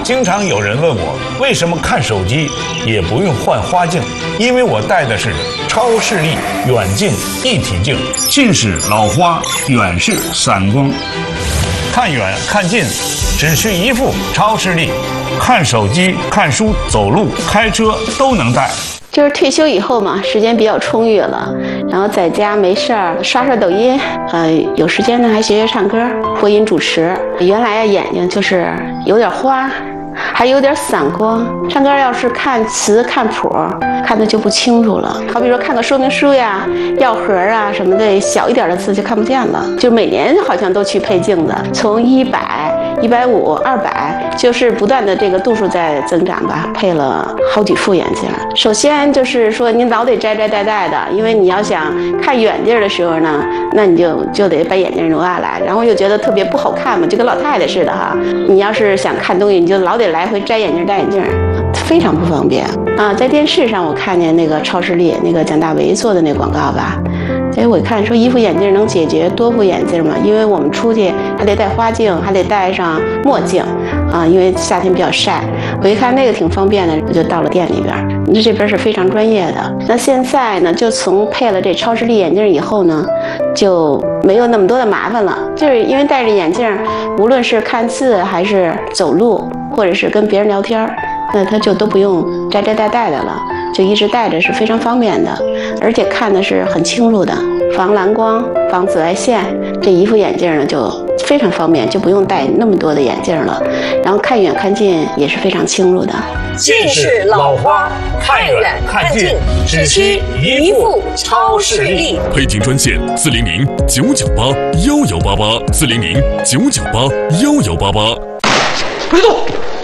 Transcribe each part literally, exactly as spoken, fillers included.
经常有人问我，为什么看手机也不用换花镜？因为我戴的是超视力远近一体镜，近视老花，远视散光。看远看近只需一副超视力，看手机、看书、走路、开车都能戴。 就是退休以后嘛，时间比较充裕了，然后在家没事儿刷刷抖音，呃，有时间呢还学学唱歌、播音主持。原来啊眼睛就是有点花，还有点散光，唱歌要是看词看谱，看的就不清楚了。好比说看个说明书呀、药盒啊什么的，小一点的字就看不见了。就每年好像都去配镜子，从一百、一百五、二百，就是不断的这个度数在增长吧，配了好几副眼镜。首先就是说你老得摘摘戴戴的，因为你要想看远地儿的时候呢，那你就就得把眼镜挪下来，然后又觉得特别不好看嘛，就跟老太太似的哈。你要是想看东西，你就老得来回摘眼镜戴眼镜，非常不方便啊。在电视上我看见那个超视力那个蒋大为做的那广告吧，哎，我看说一副眼镜能解决多副眼镜嘛，因为我们出去还得戴花镜，还得戴上墨镜啊，因为夏天比较晒。我一看那个挺方便的，我就到了店里边。那这边是非常专业的。那现在呢，就从配了这超视力眼镜以后呢，就没有那么多的麻烦了。就是因为戴着眼镜，无论是看字还是走路，或者是跟别人聊天，那他就都不用摘摘戴戴的了。就一直戴着是非常方便的，而且看的是很清楚的，防蓝光、防紫外线。这一副眼镜呢就非常方便，就不用戴那么多的眼镜了。然后看远看近也是非常清楚的。 近视老花，看远看近只需一副超视力。 配镜专线：四零零九九八幺幺八八，四零零九九八幺幺八八。 别动！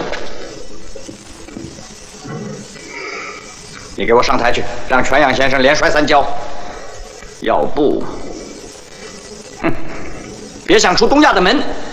你给我上台去，让全阳先生连摔三跤。要不，哼，别想出东亚的门。